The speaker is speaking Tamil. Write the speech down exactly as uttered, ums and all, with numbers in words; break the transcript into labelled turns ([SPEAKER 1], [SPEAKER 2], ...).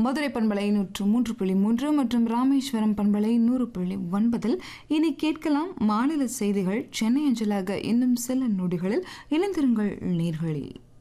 [SPEAKER 1] மதுரை பண்பலை நூற்று மூன்று புள்ளி மூன்று மற்றும் ராமேஸ்வரம் பண்பலை நூறு புள்ளி ஒன்பதில் இனி கேட்கலாம் மாநில செய்திகள் சென்னை அஞ்சலாக இன்னும் சில நொடிகளில் இணைந்திருங்கள் நேர்களே.